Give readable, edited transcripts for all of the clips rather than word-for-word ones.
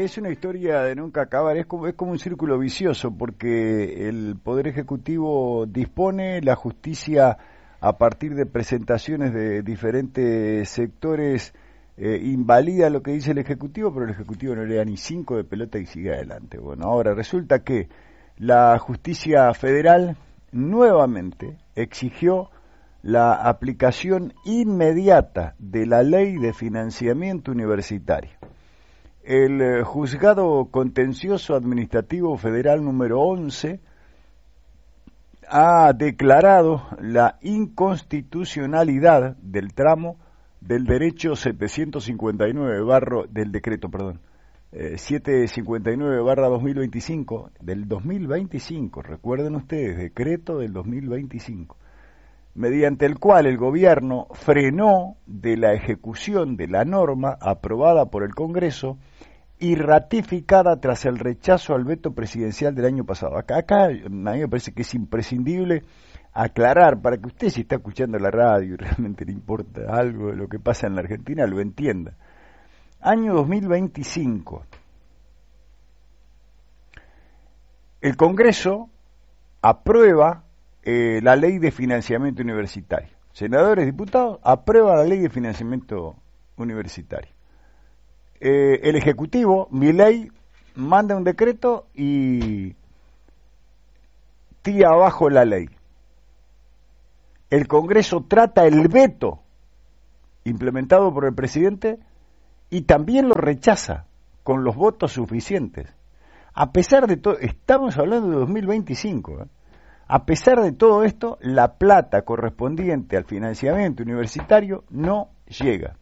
es una historia de nunca acabar, es como un círculo vicioso, porque el Poder Ejecutivo dispone, la justicia, a partir de presentaciones de diferentes sectores, invalida lo que dice el Ejecutivo, pero el Ejecutivo no le da ni 5 de pelota y sigue adelante. Bueno, ahora resulta que la justicia federal nuevamente exigió la aplicación inmediata de la Ley de Financiamiento Universitario. El Juzgado Contencioso Administrativo Federal número 11 ha declarado la inconstitucionalidad del tramo del derecho 759 del decreto, 759/2025, del 2025, recuerden ustedes, decreto del 2025, mediante el cual el gobierno frenó de la ejecución de la norma aprobada por el Congreso y ratificada tras el rechazo al veto presidencial del año pasado. Acá a mí me parece que es imprescindible aclarar, para que usted, si está escuchando la radio y realmente le importa algo de lo que pasa en la Argentina, lo entienda. Año 2025. El Congreso aprueba la ley de financiamiento universitario. Senadores, diputados, aprueban la ley de financiamiento universitario. El Ejecutivo, Milei, manda un decreto y tira abajo la ley. El Congreso trata el veto implementado por el presidente y también lo rechaza con los votos suficientes. A pesar de todo, estamos hablando de 2025, a pesar de todo esto, la plata correspondiente al financiamiento universitario no llega.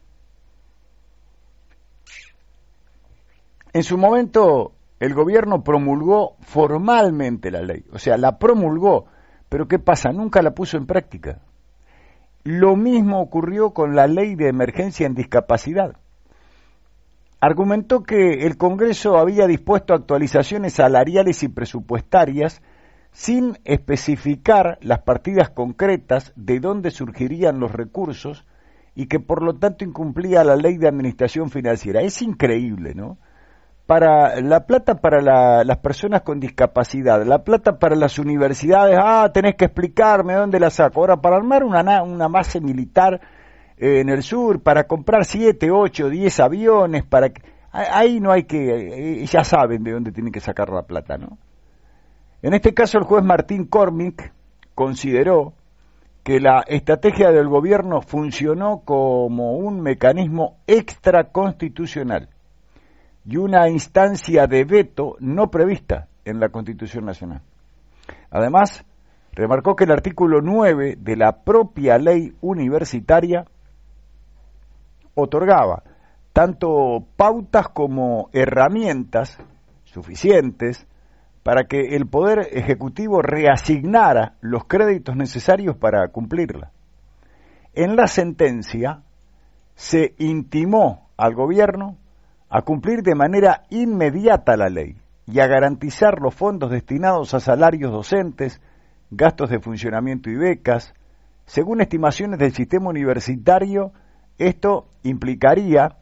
En su momento, el gobierno promulgó formalmente la ley, o sea, la promulgó, pero ¿qué pasa? Nunca la puso en práctica. Lo mismo ocurrió con la ley de emergencia en discapacidad. Argumentó que el Congreso había dispuesto actualizaciones salariales y presupuestarias sin especificar las partidas concretas de dónde surgirían los recursos y que por lo tanto incumplía la ley de administración financiera. Es increíble, ¿no? Para la plata para las personas con discapacidad, la plata para las universidades, tenés que explicarme dónde la saco. Ahora, para armar una base militar en el sur, para comprar 7, 8, 10 aviones, ahí no hay que, ya saben de dónde tienen que sacar la plata, ¿no? En este caso, el juez Martín Cormick consideró que la estrategia del gobierno funcionó como un mecanismo extraconstitucional y una instancia de veto no prevista en la Constitución Nacional. Además, remarcó que el artículo 9 de la propia ley universitaria otorgaba tanto pautas como herramientas suficientes para que el Poder Ejecutivo reasignara los créditos necesarios para cumplirla. En la sentencia se intimó al gobierno a cumplir de manera inmediata la ley y a garantizar los fondos destinados a salarios docentes, gastos de funcionamiento y becas. Según estimaciones del sistema universitario, esto implicaría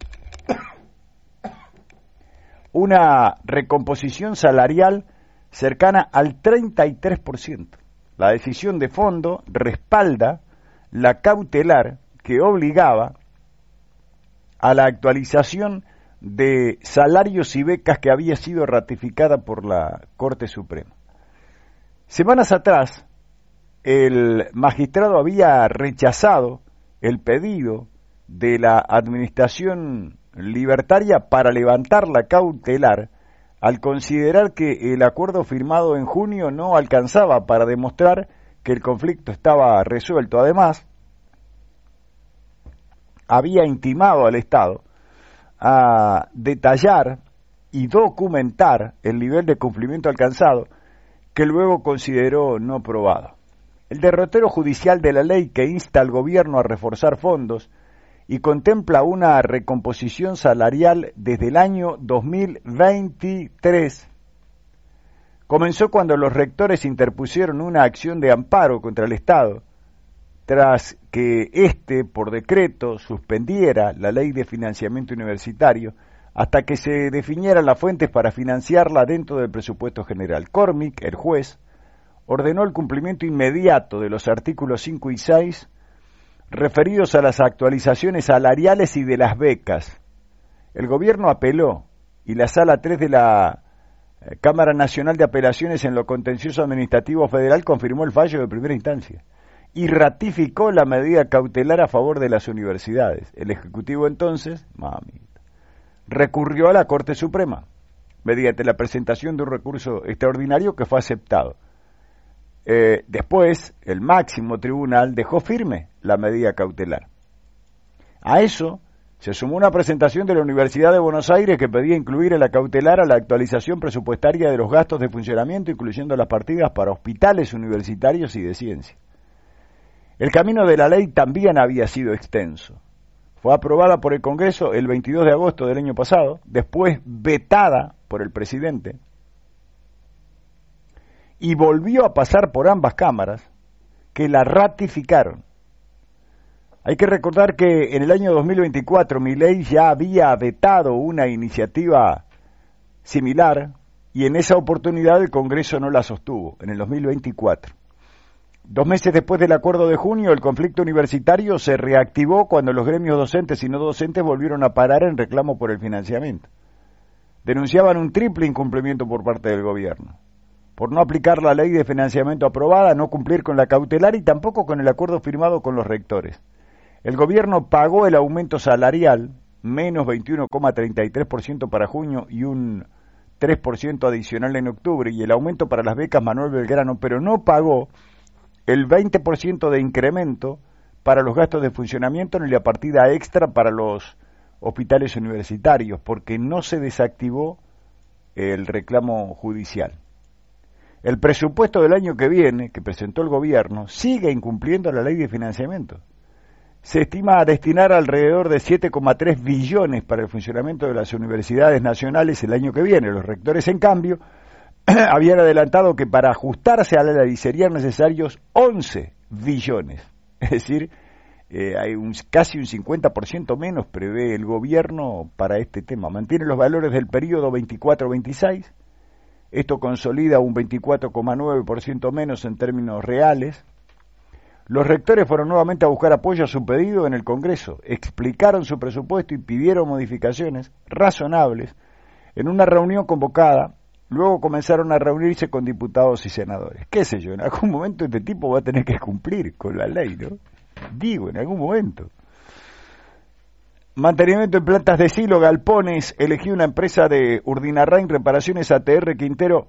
una recomposición salarial cercana al 33%. La decisión de fondo respalda la cautelar que obligaba a la actualización de salarios y becas que había sido ratificada por la Corte Suprema. Semanas atrás, el magistrado había rechazado el pedido de la Administración Libertaria para levantar la cautelar al considerar que el acuerdo firmado en junio no alcanzaba para demostrar que el conflicto estaba resuelto. Además, había intimado al Estado a detallar y documentar el nivel de cumplimiento alcanzado, que luego consideró no probado. El derrotero judicial de la ley que insta al gobierno a reforzar fondos y contempla una recomposición salarial desde el año 2023 comenzó cuando los rectores interpusieron una acción de amparo contra el Estado tras que éste, por decreto, suspendiera la ley de financiamiento universitario hasta que se definieran las fuentes para financiarla dentro del presupuesto general. Cormick, el juez, ordenó el cumplimiento inmediato de los artículos 5 y 6 referidos a las actualizaciones salariales y de las becas. El gobierno apeló y la Sala 3 de la Cámara Nacional de Apelaciones en lo Contencioso Administrativo Federal confirmó el fallo de primera instancia y ratificó la medida cautelar a favor de las universidades. El Ejecutivo entonces, recurrió a la Corte Suprema mediante la presentación de un recurso extraordinario que fue aceptado. Después, el máximo tribunal dejó firme la medida cautelar. A eso se sumó una presentación de la Universidad de Buenos Aires que pedía incluir en la cautelar a la actualización presupuestaria de los gastos de funcionamiento, incluyendo las partidas para hospitales universitarios y de ciencia. El camino de la ley también había sido extenso. Fue aprobada por el Congreso el 22 de agosto del año pasado, después vetada por el presidente, y volvió a pasar por ambas cámaras, que la ratificaron. Hay que recordar que en el año 2024 Milei ya había vetado una iniciativa similar, y en esa oportunidad el Congreso no la sostuvo, en el 2024. 2 meses después del acuerdo de junio, el conflicto universitario se reactivó cuando los gremios docentes y no docentes volvieron a parar en reclamo por el financiamiento. Denunciaban un triple incumplimiento por parte del gobierno, por no aplicar la ley de financiamiento aprobada, no cumplir con la cautelar y tampoco con el acuerdo firmado con los rectores. El gobierno pagó el aumento salarial, menos 21,33% para junio y un 3% adicional en octubre, y el aumento para las becas Manuel Belgrano, pero no pagó el 20% de incremento para los gastos de funcionamiento ni la partida extra para los hospitales universitarios, porque no se desactivó el reclamo judicial. El presupuesto del año que viene, que presentó el gobierno, sigue incumpliendo la ley de financiamiento. Se estima destinar alrededor de 7,3 billones para el funcionamiento de las universidades nacionales el año que viene. Los rectores, en cambio, habían adelantado que para ajustarse a la ley serían necesarios 11 billones. Es decir, hay casi un 50% menos prevé el gobierno para este tema. Mantiene los valores del periodo 24-26. Esto consolida un 24,9% menos en términos reales. Los rectores fueron nuevamente a buscar apoyo a su pedido en el Congreso, explicaron su presupuesto y pidieron modificaciones razonables en una reunión convocada. Luego comenzaron a reunirse con diputados y senadores. ¿Qué sé yo? En algún momento este tipo va a tener que cumplir con la ley, ¿no? Digo, en algún momento. Mantenimiento en plantas de silo, galpones. Elegí una empresa de Urdinarrain, Reparaciones ATR Quintero,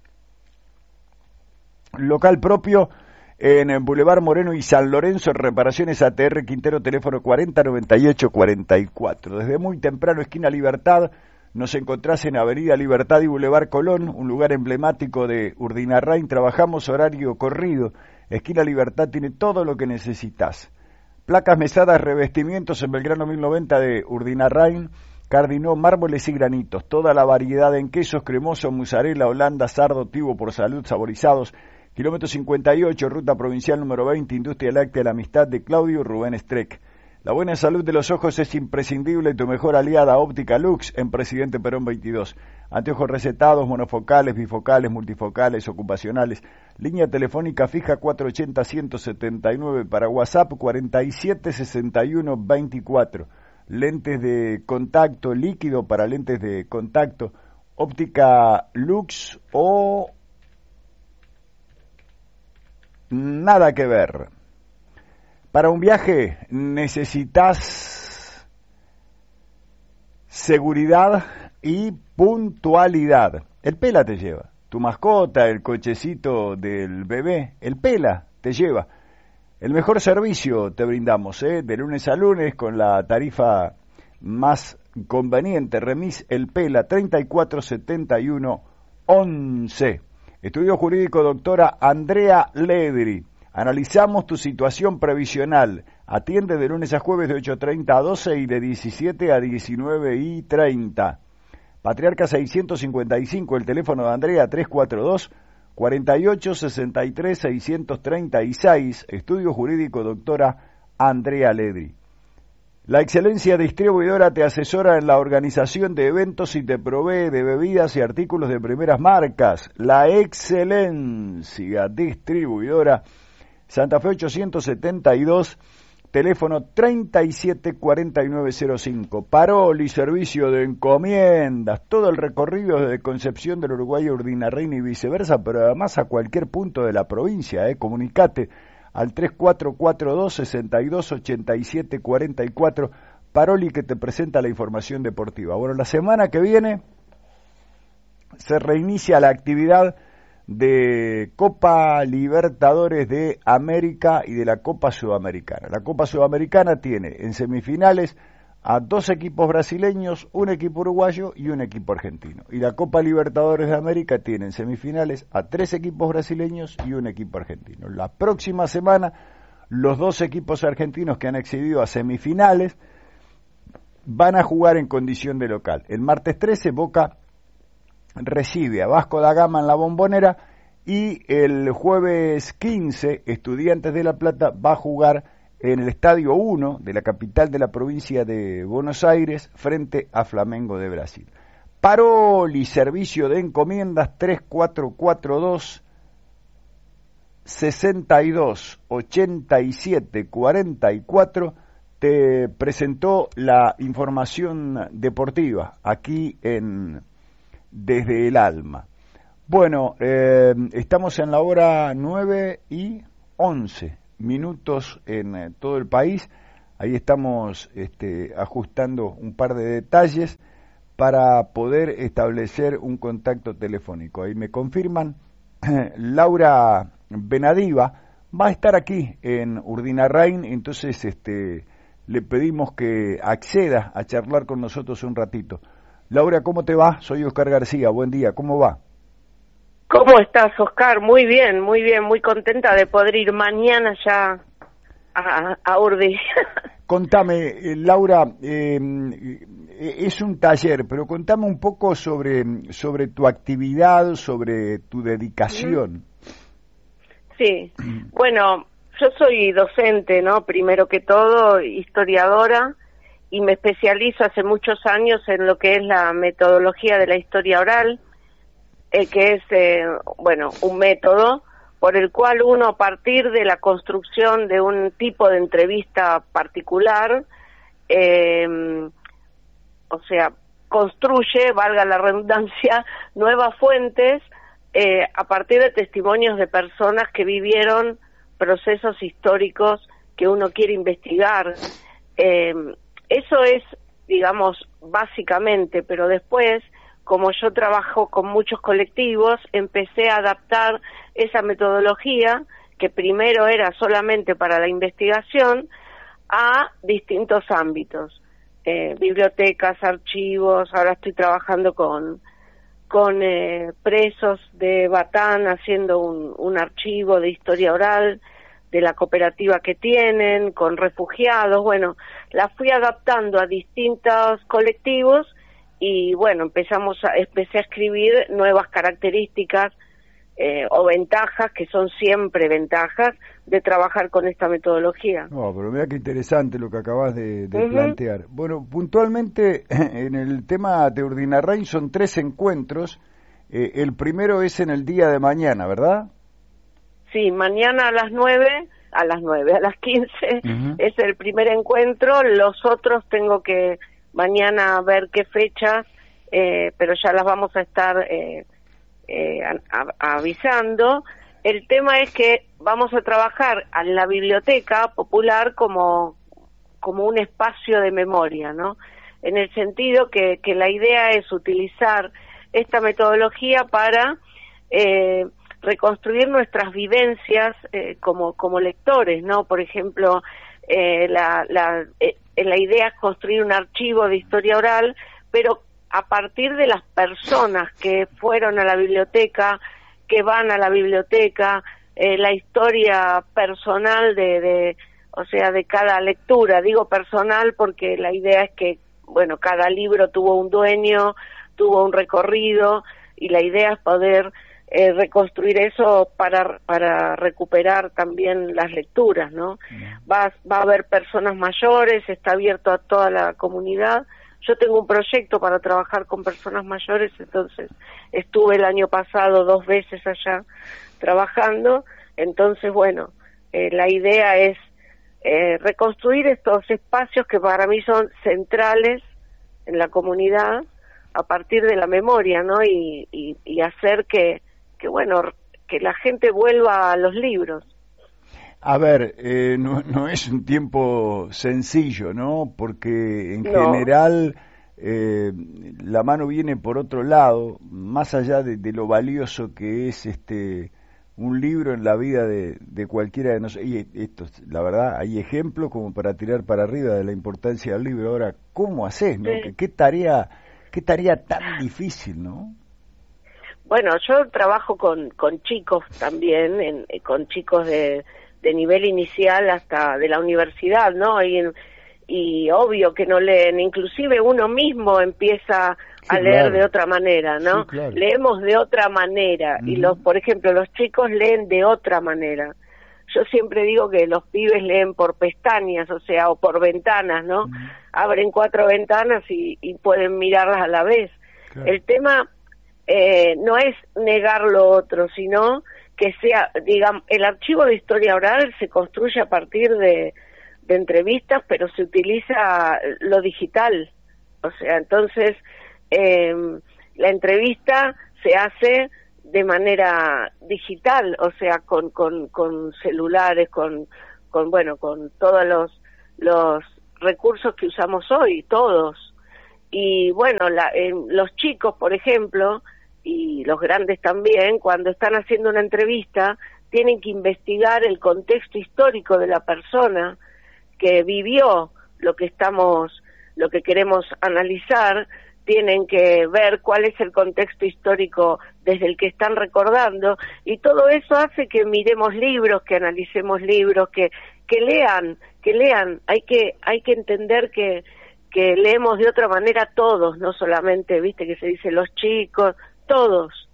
local propio en Boulevard Moreno y San Lorenzo. Reparaciones ATR Quintero, teléfono 4098-44. Desde muy temprano, esquina Libertad, nos encontrás en Avenida Libertad y Boulevard Colón, un lugar emblemático de Urdinarrain. Trabajamos horario corrido. Esquina Libertad tiene todo lo que necesitas. Placas, mesadas, revestimientos en Belgrano 1090 de Urdinarrain. Cardinó, mármoles y granitos. Toda la variedad en quesos, cremoso, mozzarella, holanda, sardo, tivo por salud, saborizados. Kilómetro 58, ruta provincial número 20, Industria Láctea La Amistad de Claudio Rubén Streck. La buena salud de los ojos es imprescindible. Tu mejor aliada, Óptica Lux, en Presidente Perón 22. Anteojos recetados, monofocales, bifocales, multifocales, ocupacionales. Línea telefónica fija 480-179, para WhatsApp 4761-24. Lentes de contacto líquido para lentes de contacto. Óptica Lux o nada que ver. Para un viaje necesitas seguridad y puntualidad. El Pela te lleva. Tu mascota, el cochecito del bebé, el Pela te lleva. El mejor servicio te brindamos, de lunes a lunes con la tarifa más conveniente. Remis El Pela 3471-11. Estudio Jurídico doctora Andrea Ledri. Analizamos tu situación previsional. Atiende de lunes a jueves de 8:30 a 12 y de 17 a 19:30. Patriarca 655, el teléfono de Andrea 342-4863-636. Estudio Jurídico doctora Andrea Ledri. La excelencia distribuidora te asesora en la organización de eventos y te provee de bebidas y artículos de primeras marcas. La excelencia distribuidora, Santa Fe 872, teléfono 374905. Parol y servicio de encomiendas. Todo el recorrido desde Concepción del Uruguay a Urdinarrain y viceversa, pero además a cualquier punto de la provincia. Comunicate al 3442-628744, Paroli, que te presenta la información deportiva. Bueno, la semana que viene se reinicia la actividad de Copa Libertadores de América y de la Copa Sudamericana. La Copa Sudamericana tiene en semifinales a 2 equipos brasileños, un equipo uruguayo y un equipo argentino. Y la Copa Libertadores de América tiene en semifinales a 3 equipos brasileños y un equipo argentino. La próxima semana, los 2 equipos argentinos que han accedido a semifinales van a jugar en condición de local. El martes 13, Boca recibe a Vasco da Gama en la Bombonera y el jueves 15, Estudiantes de La Plata va a jugar en el Estadio 1 de la capital de la provincia de Buenos Aires frente a Flamengo de Brasil. Paroli, servicio de encomiendas 3442 628744, te presentó la información deportiva aquí en Desde el Alma. Bueno, estamos en la hora 9:11 minutos en todo el país. Ahí estamos ajustando un par de detalles para poder establecer un contacto telefónico. Ahí me confirman, Laura Benadiva va a estar aquí en Urdinarrain, entonces le pedimos que acceda a charlar con nosotros un ratito. Laura, ¿cómo te va? Soy Oscar García, buen día, ¿cómo va? ¿Cómo estás, Oscar? Muy bien, muy contenta de poder ir mañana ya a Urdi. Contame, Laura, es un taller, pero contame un poco sobre tu actividad, sobre tu dedicación. Sí, bueno, yo soy docente, ¿no? Primero que todo, historiadora, y me especializo hace muchos años en lo que es la metodología de la historia oral, que es, un método por el cual uno, a partir de la construcción de un tipo de entrevista particular, construye, valga la redundancia, nuevas fuentes a partir de testimonios de personas que vivieron procesos históricos que uno quiere investigar. Eso es, digamos, básicamente, pero después, como yo trabajo con muchos colectivos, empecé a adaptar esa metodología, que primero era solamente para la investigación, a distintos ámbitos. Bibliotecas, archivos, ahora estoy trabajando con presos de Batán, haciendo un archivo de historia oral, de la cooperativa que tienen, con refugiados. Bueno, la fui adaptando a distintos colectivos y bueno, empecé a escribir nuevas características o ventajas, que son siempre ventajas, de trabajar con esta metodología. No, pero mira qué interesante lo que acabas de plantear. Bueno, puntualmente en el tema de Urdinarrain son 3 encuentros. El primero es en el día de mañana, ¿verdad? Sí, mañana a las 15 es el primer encuentro. Los otros tengo que mañana ver qué fechas, pero ya las vamos a estar avisando. El tema es que vamos a trabajar en la biblioteca popular como un espacio de memoria, ¿no? En el sentido que la idea es utilizar esta metodología para reconstruir nuestras vivencias como lectores, ¿no? Por ejemplo, la idea es construir un archivo de historia oral, pero a partir de las personas que fueron a la biblioteca, que van a la biblioteca, la historia personal de cada lectura. Digo personal porque la idea es que, bueno, cada libro tuvo un dueño, tuvo un recorrido, y la idea es poder reconstruir eso para recuperar también las lecturas, ¿no? Va a haber personas mayores, está abierto a toda la comunidad. Yo tengo un proyecto para trabajar con personas mayores, entonces estuve el año pasado 2 veces allá trabajando, entonces bueno, la idea es reconstruir estos espacios que para mí son centrales en la comunidad a partir de la memoria, ¿no? Y hacer que bueno, que la gente vuelva a los libros. A ver, no es un tiempo sencillo, ¿no? Porque en general la mano viene por otro lado, más allá de lo valioso que es un libro en la vida de cualquiera de nosotros. Y esto, la verdad, hay ejemplos como para tirar para arriba de la importancia del libro. Ahora, ¿cómo haces, no? Sí. ¿Qué tarea tan difícil, no? Bueno, yo trabajo con chicos también, con chicos de nivel inicial hasta de la universidad, ¿no? Y obvio que no leen, inclusive uno mismo empieza a leer claro. de otra manera, ¿no? Sí, claro. Leemos de otra manera y por ejemplo, los chicos leen de otra manera. Yo siempre digo que los pibes leen por pestañas, o sea, o por ventanas, ¿no? Abren 4 ventanas y pueden mirarlas a la vez. Claro. El tema no es negar lo otro, sino que sea, digamos, el archivo de historia oral se construye a partir de entrevistas, pero se utiliza lo digital. O sea, entonces, la entrevista se hace de manera digital, o sea, con celulares, con todos los recursos que usamos hoy, todos. Y bueno, los chicos, por ejemplo, y los grandes también, cuando están haciendo una entrevista, tienen que investigar el contexto histórico de la persona que vivió lo que queremos analizar, tienen que ver cuál es el contexto histórico desde el que están recordando, y todo eso hace que miremos libros, que analicemos libros, que lean, hay que entender que leemos de otra manera todos, no solamente, viste que se dice los chicos, todos.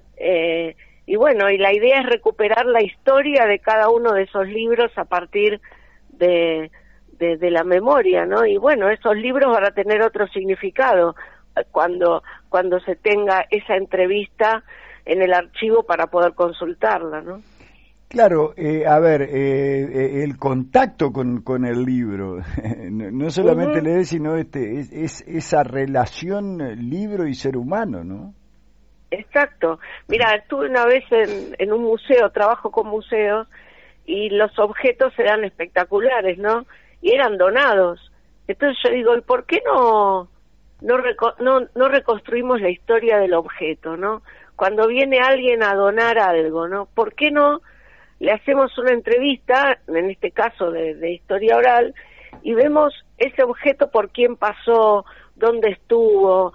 Y bueno, y la idea es recuperar la historia de cada uno de esos libros a partir de la memoria, ¿no? Y bueno, esos libros van a tener otro significado cuando se tenga esa entrevista en el archivo para poder consultarla, ¿no? Claro, a ver, el contacto con el libro, no solamente leer, sino es esa relación libro y ser humano, ¿no? Exacto. Mira, estuve una vez en un museo, trabajo con museos, y los objetos eran espectaculares, ¿no? Y eran donados. Entonces yo digo, ¿y por qué no reconstruimos la historia del objeto, ¿no? Cuando viene alguien a donar algo, ¿no? ¿Por qué no le hacemos una entrevista, en este caso de historia oral, y vemos ese objeto por quién pasó, dónde estuvo,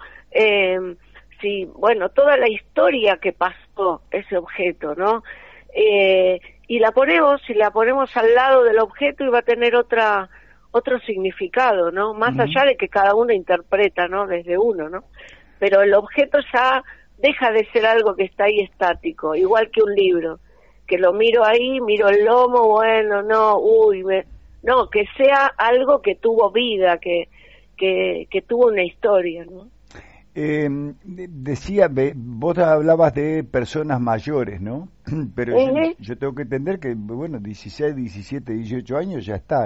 toda la historia que pasó ese objeto, ¿no? Y la ponemos al lado del objeto y va a tener otro significado, ¿no? Más allá de que cada uno interpreta, ¿no? Desde uno, ¿no? Pero el objeto ya deja de ser algo que está ahí estático, igual que un libro, que lo miro ahí, miro el lomo, bueno, no, no, que sea algo que tuvo vida, que tuvo una historia, ¿no? Decía, vos hablabas de personas mayores, ¿no? Pero yo tengo que entender que, bueno, 16, 17, 18 años ya está,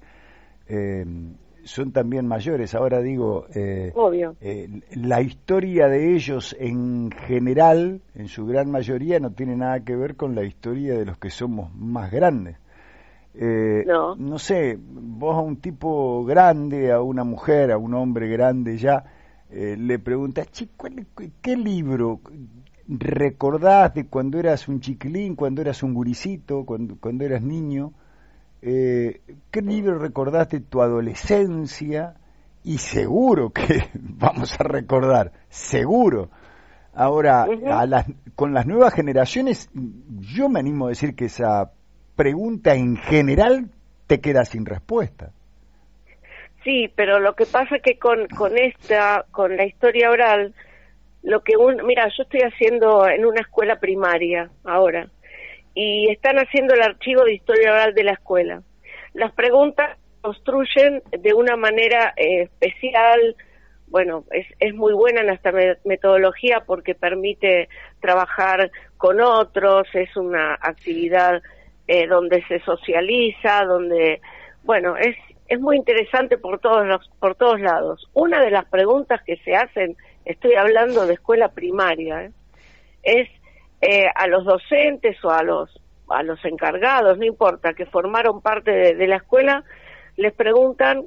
son también mayores. Ahora digo, obvio. La historia de ellos en general, en su gran mayoría, no tiene nada que ver con la historia de los que somos más grandes. No sé, vos a un tipo grande, a una mujer, a un hombre grande ya, le preguntas, ¿qué libro recordás de cuando eras un chiquilín, cuando eras un guricito, cuando eras niño? ¿Qué libro recordás de tu adolescencia? Y seguro que vamos a recordar, seguro. Ahora, con las nuevas generaciones, yo me animo a decir que esa pregunta en general te queda sin respuesta. Sí, pero lo que pasa es que con la historia oral mira, yo estoy haciendo en una escuela primaria ahora, y están haciendo el archivo de historia oral de la escuela. Las preguntas construyen de una manera especial. Bueno, es muy buena en esta metodología porque permite trabajar con otros, es una actividad donde se socializa, donde, bueno, es muy interesante por todos lados. Una de las preguntas que se hacen, estoy hablando de escuela primaria, es a los docentes o a los encargados, no importa, que formaron parte de la escuela, les preguntan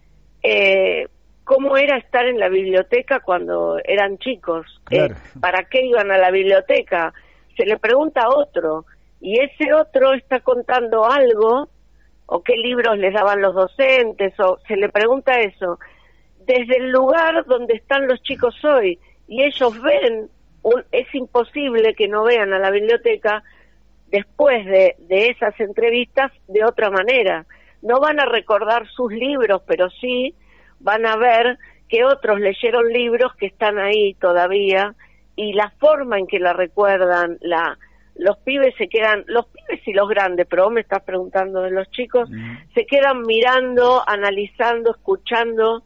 cómo era estar en la biblioteca cuando eran chicos, claro. ¿Para qué iban a la biblioteca? Se le pregunta a otro, y ese otro está contando algo, o qué libros les daban los docentes, o se le pregunta eso, desde el lugar donde están los chicos hoy, y ellos ven, es imposible que no vean a la biblioteca después de esas entrevistas de otra manera. No van a recordar sus libros, pero sí van a ver que otros leyeron libros que están ahí todavía, y la forma en que la recuerdan, los pibes y los grandes, pero vos me estás preguntando de los chicos, se quedan mirando, analizando, escuchando,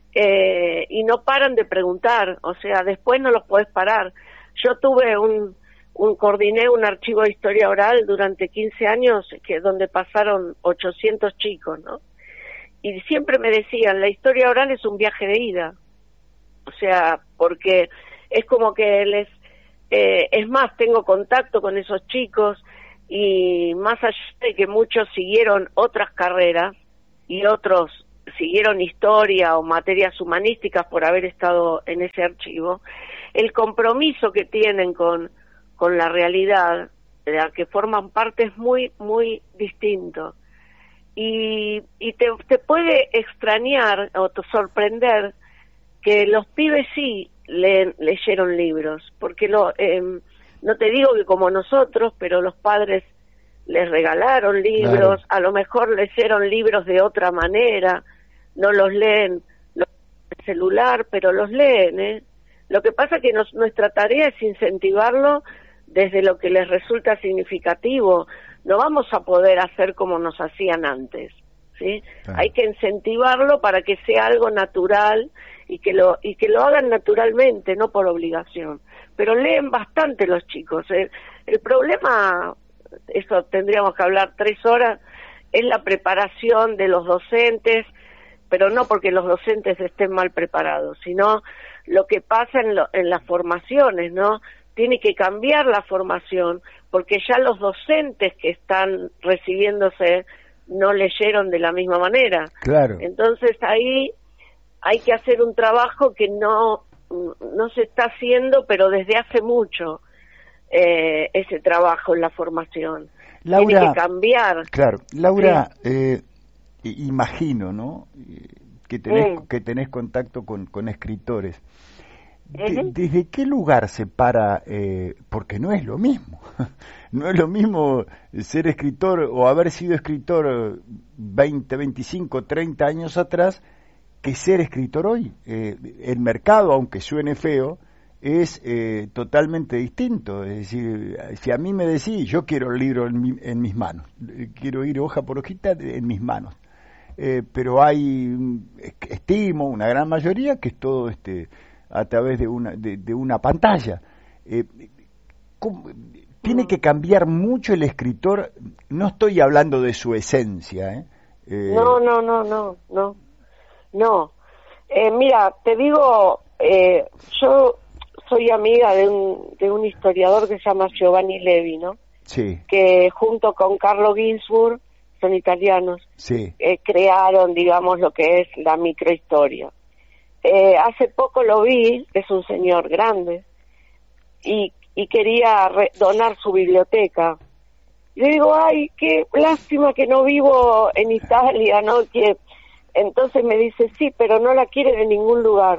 y no paran de preguntar, o sea, después no los podés parar. Yo tuve coordiné un archivo de historia oral durante 15 años, donde pasaron 800 chicos, ¿no? Y siempre me decían, la historia oral es un viaje de ida, o sea, porque es como que es más, tengo contacto con esos chicos, y más allá de que muchos siguieron otras carreras y otros siguieron historia o materias humanísticas por haber estado en ese archivo, el compromiso que tienen con la realidad de la que forman parte es muy, muy distinto. Y te puede extrañar o te sorprender que los pibes sí leyeron libros, porque no te digo que como nosotros, pero los padres les regalaron libros, claro. A lo mejor leyeron libros de otra manera, no los leen en el celular, pero los leen, Lo que pasa es que nuestra tarea es incentivarlo desde lo que les resulta significativo. No vamos a poder hacer como nos hacían antes, ¿sí? Claro. Hay que incentivarlo para que sea algo natural y que lo hagan naturalmente, no por obligación. Pero leen bastante los chicos. El problema, eso tendríamos que hablar 3 horas, es la preparación de los docentes, pero no porque los docentes estén mal preparados, sino lo que pasa en las formaciones, ¿no? Tiene que cambiar la formación, porque ya los docentes que están recibiéndose no leyeron de la misma manera. Claro. Entonces ahí hay que hacer un trabajo que no se está haciendo, pero desde hace mucho, ese trabajo en la formación. Laura, tiene que cambiar. Claro, Laura, sí. Imagino, ¿no?, que tenés contacto con escritores. ¿Desde qué lugar se para? Porque no es lo mismo. No es lo mismo ser escritor o haber sido escritor 20, 25, 30 años atrás que ser escritor hoy. El mercado, aunque suene feo, es totalmente distinto. Es decir, si a mí me decís, yo quiero el libro en mis manos, quiero ir hoja por hojita en mis manos. Pero hay, estimo, una gran mayoría que es todo a través de una pantalla. Tiene que cambiar mucho el escritor. No estoy hablando de su esencia, No. Mira, te digo, yo soy amiga de un historiador que se llama Giovanni Levi, ¿no? Sí. Que junto con Carlo Ginzburg, son italianos, sí. Crearon, digamos, lo que es la microhistoria. Hace poco lo vi, es un señor grande, y quería donar su biblioteca. Yo digo, ay, qué lástima que no vivo en Italia, ¿no? Entonces me dice, sí, pero no la quiere de ningún lugar.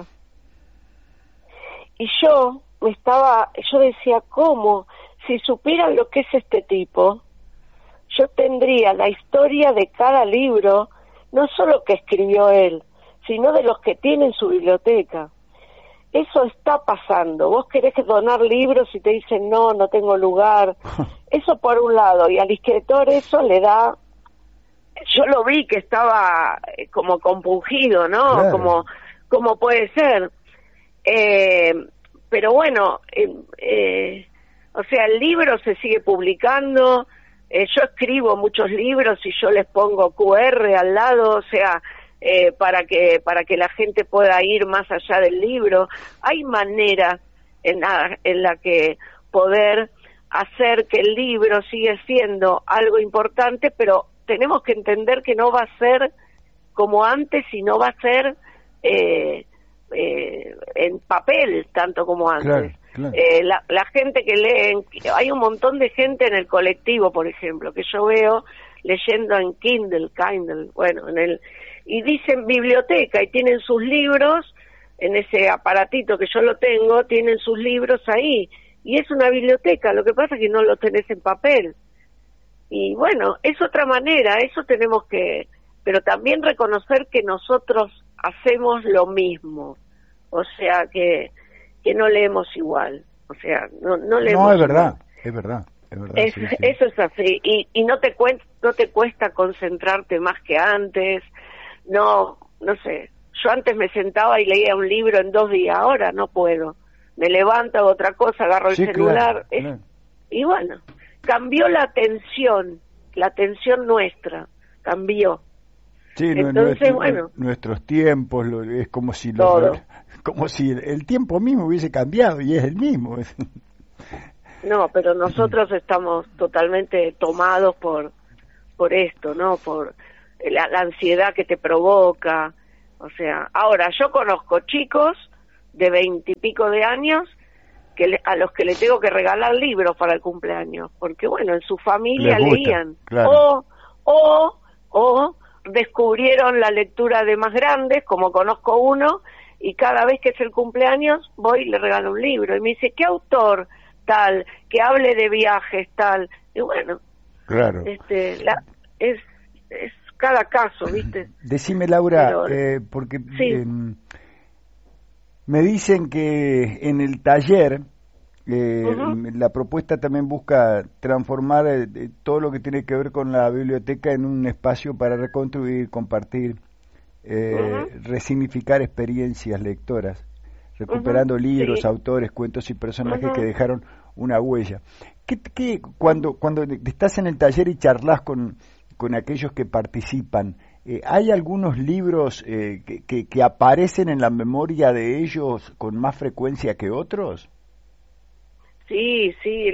Y yo decía, ¿cómo? Si supieran lo que es este tipo, yo tendría la historia de cada libro, no solo que escribió él, sino de los que tiene en su biblioteca. Es eso está pasando. Vos querés donar libros y te dicen no tengo lugar. Eso por un lado, y al escritor eso le da... Yo lo vi que estaba como compungido, ¿no? Claro. Como puede ser. Pero bueno, o sea, el libro se sigue publicando. Yo escribo muchos libros y yo les pongo QR al lado, o sea, para que la gente pueda ir más allá del libro. Hay manera en la que poder hacer que el libro siga siendo algo importante, pero tenemos que entender que no va a ser como antes y no va a ser en papel tanto como antes. Claro. La gente que lee, hay un montón de gente en el colectivo, por ejemplo, que yo veo leyendo en Kindle, bueno, y dicen biblioteca y tienen sus libros en ese aparatito que yo lo tengo, tienen sus libros ahí, y es una biblioteca. Lo que pasa es que no lo tenés en papel. Y bueno, es otra manera, eso tenemos que, pero también reconocer que nosotros hacemos lo mismo, o sea que no leemos igual, o sea, no leemos. No, es igual. verdad, es verdad. Sí. Eso es así, y no te cuesta concentrarte más que antes, no sé, yo antes me sentaba y leía un libro en 2 días, ahora no puedo, me levanto, hago otra cosa, agarro el celular, claro. Y bueno, cambió la atención nuestra, cambió. Sí, entonces, bueno, nuestros tiempos, es como si como si el tiempo mismo hubiese cambiado y es el mismo. No, pero nosotros estamos totalmente tomados por esto, ¿no? Por la ansiedad que te provoca. O sea, ahora yo conozco chicos de 20 y pico de años a los que le tengo que regalar libros para el cumpleaños, porque bueno, en su familia leían. Claro. O descubrieron la lectura de más grandes, como conozco uno, y cada vez que es el cumpleaños voy y le regalo un libro, y me dice, ¿qué autor tal? Que hable de viajes tal, y bueno, claro. Es cada caso, ¿viste? Decime, Laura, porque sí. Me dicen que en el taller la propuesta también busca transformar todo lo que tiene que ver con la biblioteca en un espacio para reconstruir, compartir, resignificar experiencias lectoras, recuperando libros, autores, cuentos y personajes que dejaron una huella. Cuando estás en el taller y charlas con aquellos que participan, ¿hay algunos libros que aparecen en la memoria de ellos con más frecuencia que otros? Sí,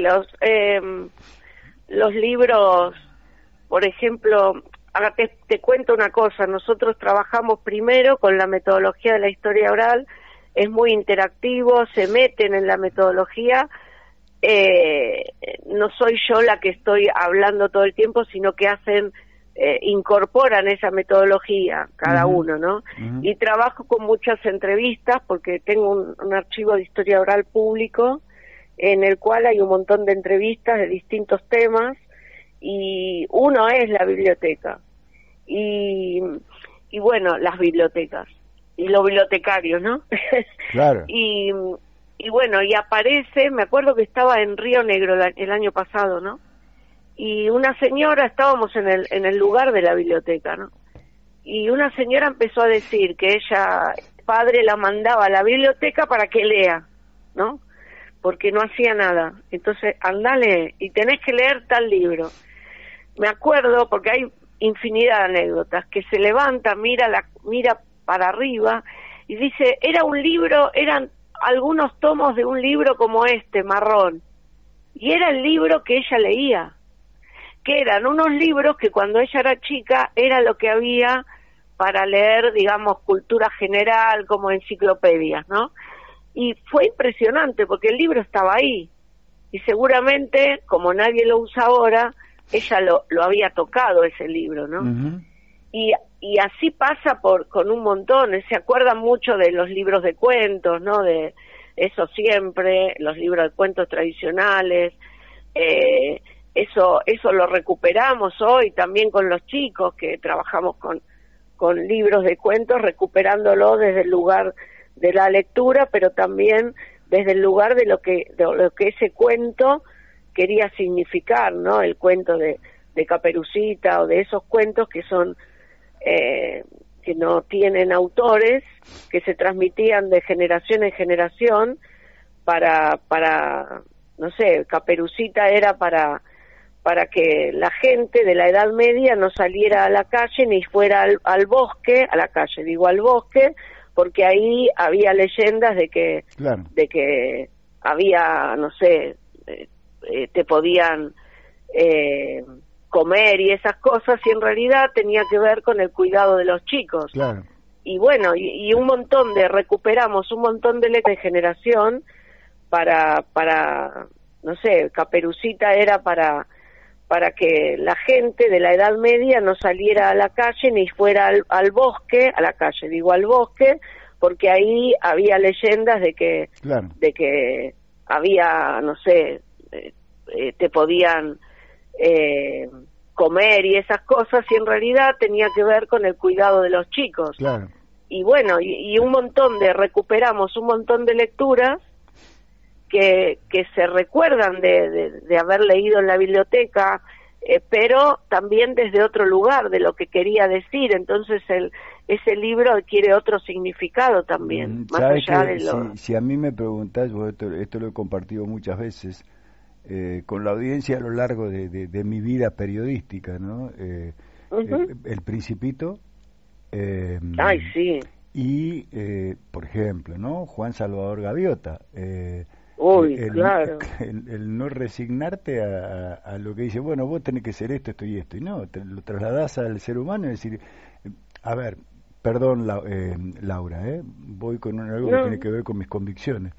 los libros, por ejemplo, ahora te cuento una cosa, nosotros trabajamos primero con la metodología de la historia oral, es muy interactivo, se meten en la metodología, no soy yo la que estoy hablando todo el tiempo, sino que incorporan esa metodología cada uno, ¿no? Y trabajo con muchas entrevistas porque tengo un archivo de historia oral público en el cual hay un montón de entrevistas de distintos temas, y uno es la biblioteca y bueno, las bibliotecas y los bibliotecarios, ¿no? Claro. y bueno, y aparece, me acuerdo que estaba en Río Negro el año pasado, ¿no? Y una señora, estábamos en el lugar de la biblioteca, ¿no? Y una señora empezó a decir que ella, padre la mandaba a la biblioteca para que lea, ¿no? Porque no hacía nada. Entonces, andale, y tenés que leer tal libro. Me acuerdo, porque hay infinidad de anécdotas, que se levanta, mira para arriba, y dice, eran algunos tomos de un libro como este, marrón, y era el libro que ella leía, que eran unos libros que cuando ella era chica era lo que había para leer, digamos, cultura general, como enciclopedias, ¿no? Y fue impresionante porque el libro estaba ahí, y seguramente, como nadie lo usa ahora, ella lo había tocado ese libro, ¿no? Y así pasa con un montón, se acuerdan mucho de los libros de cuentos, ¿no? De eso siempre, los libros de cuentos tradicionales, eso lo recuperamos hoy también con los chicos que trabajamos con libros de cuentos, recuperándolo desde el lugar de la lectura, pero también desde el lugar de lo que ese cuento quería significar, ¿no? El cuento de Caperucita, o de esos cuentos que son que no tienen autores, que se transmitían de generación en generación para no sé, Caperucita era para que la gente de la Edad Media no saliera a la calle ni fuera al bosque, a la calle, digo al bosque, porque ahí había leyendas de que Claro. de que había, no sé, te podían comer y esas cosas, y en realidad tenía que ver con el cuidado de los chicos. Claro. Y bueno, y un montón recuperamos un montón de generación para no sé, Caperucita era para que la gente de la Edad Media no saliera a la calle ni fuera al bosque, a la calle, digo al bosque, porque ahí había leyendas de que Claro. había, no sé, te podían comer y esas cosas, y en realidad tenía que ver con el cuidado de los chicos. Claro. Y bueno, y un montón recuperamos un montón de lecturas que se recuerdan de haber leído en la biblioteca, pero también desde otro lugar, de lo que quería decir. Entonces ese libro adquiere otro significado también, más allá de lo... Si a mí me preguntás, esto lo he compartido muchas veces con la audiencia a lo largo de mi vida periodística, ¿no? El Principito. Ay, sí. Y, por ejemplo, ¿no? Juan Salvador Gaviota. Uy, claro. El no resignarte a lo que dice, bueno, vos tenés que ser esto, esto y esto, y no, te lo trasladás al ser humano y decir, a ver, perdón, Laura, voy con algo que tiene que ver con mis convicciones.